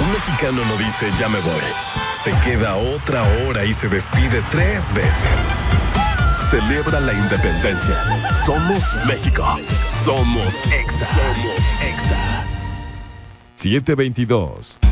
Un mexicano no dice ya me voy. Se queda otra hora y se despide 3 veces. Celebra la independencia. Somos México. Somos Exa. Somos Exa. 722.